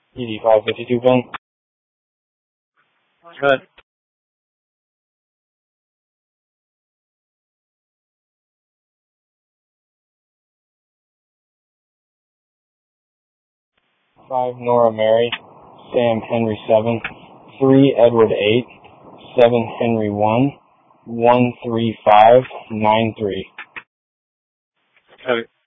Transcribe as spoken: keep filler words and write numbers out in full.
E D five fifty-two gun. Good. five Nora Mary, Sam Henry seven, three Edward eight, seven Henry one, one three five nine three. Copy.